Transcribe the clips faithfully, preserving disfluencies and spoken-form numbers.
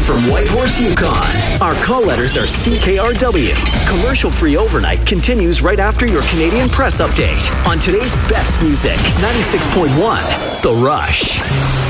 from Whitehorse, Yukon. Our call letters are C K R W. Commercial-free overnight continues right after your Canadian Press update on today's best music, ninety-six point one, The Rush.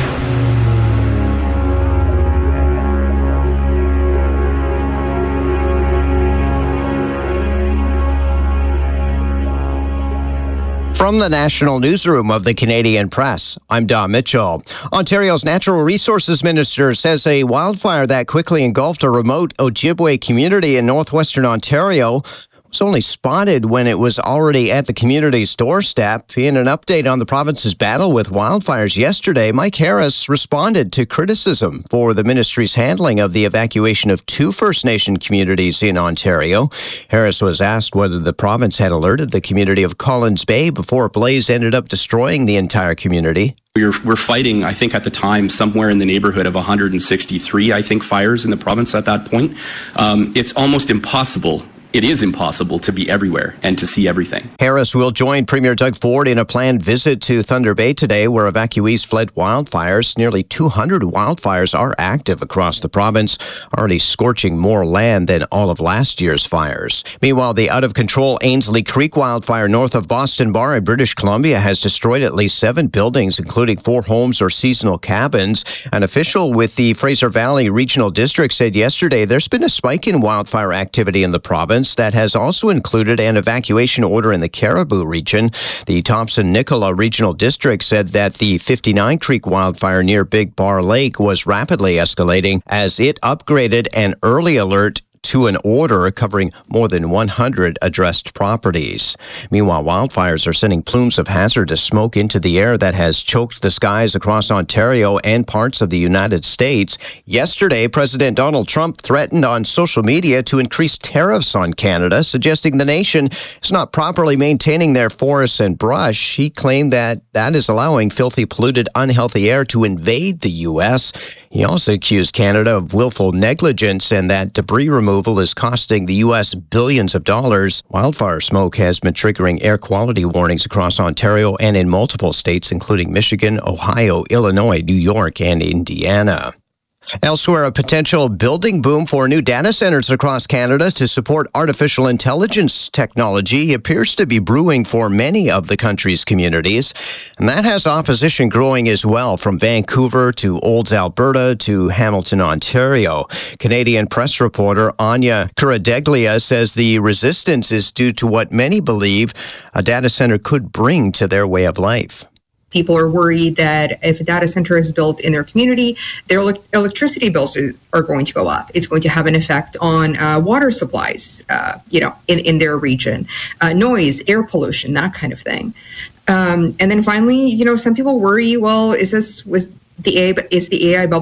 From the National Newsroom of the Canadian Press, I'm Don Mitchell. Ontario's Natural Resources Minister says a wildfire that quickly engulfed a remote Ojibwe community in northwestern Ontario was only spotted when it was already at the community's doorstep. In an update on the province's battle with wildfires yesterday, Mike Harris responded to criticism for the ministry's handling of the evacuation of two First Nation communities in Ontario. Harris was asked whether the province had alerted the community of Collins Bay before a blaze ended up destroying the entire community. We're, we're fighting, I think at the time, somewhere in the neighborhood of one hundred sixty-three, I think, fires in the province at that point. Um, it's almost impossible. It is impossible to be everywhere and to see everything. Harris will join Premier Doug Ford in a planned visit to Thunder Bay today, where evacuees fled wildfires. Nearly two hundred wildfires are active across the province, already scorching more land than all of last year's fires. Meanwhile, the out-of-control Ainslie Creek wildfire north of Boston Bar in British Columbia has destroyed at least seven buildings, including four homes or seasonal cabins. An official with the Fraser Valley Regional District said yesterday there's been a spike in wildfire activity in the province that has also included an evacuation order in the Caribou region. The Thompson-Nicola Regional District said that the fifty-nine Creek wildfire near Big Bar Lake was rapidly escalating as it upgraded an early alert to an order covering more than one hundred addressed properties. Meanwhile, wildfires are sending plumes of hazardous smoke into the air that has choked the skies across Ontario and parts of the United States. Yesterday, President Donald Trump threatened on social media to increase tariffs on Canada, suggesting the nation is not properly maintaining their forests and brush. He claimed that that is allowing filthy, polluted, unhealthy air to invade the U S. He also accused Canada of willful negligence and that debris removal is costing the U S billions of dollars. Wildfire smoke has been triggering air quality warnings across Ontario and in multiple states, including Michigan, Ohio, Illinois, New York, and Indiana. Elsewhere, a potential building boom for new data centers across Canada to support artificial intelligence technology appears to be brewing for many of the country's communities. And that has opposition growing as well, from Vancouver to Olds, Alberta to Hamilton, Ontario. Canadian Press reporter Anya Kuradeglia says the resistance is due to what many believe a data center could bring to their way of life. People are worried that if a data center is built in their community, their ele- electricity bills are, are going to go up. It's going to have an effect on uh, water supplies, uh, you know, in, in their region, uh, noise, air pollution, that kind of thing. Um, and then finally, you know, some people worry, well, is this was the A I, is the A I bubble